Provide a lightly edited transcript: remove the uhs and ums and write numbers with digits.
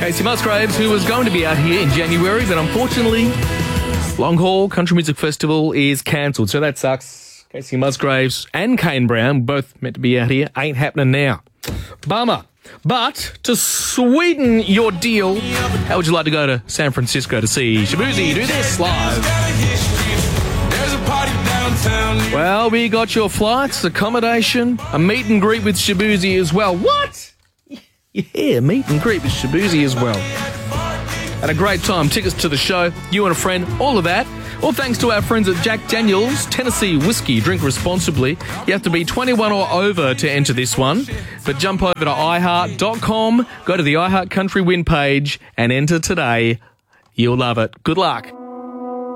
Casey Musgraves, who was going to be out here in January, but unfortunately, Long Haul Country Music Festival is cancelled, so that sucks. Casey Musgraves and Kane Brown, both meant to be out here, ain't happening now. Bummer. But to sweeten your deal, how would you like to go to San Francisco to see Shaboozey do this live? Well, we got your flights, accommodation, a meet and greet with Shaboozey as well. What? Yeah, meet and greet with Shaboozey as well. Had a great time. Tickets to the show, you and a friend, all of that. All thanks to our friends at Jack Daniel's Tennessee Whiskey. Drink responsibly. You have to be 21 or over to enter this one. But jump over to iHeart.com, go to the iHeart Country Win page and enter today. You'll love it. Good luck.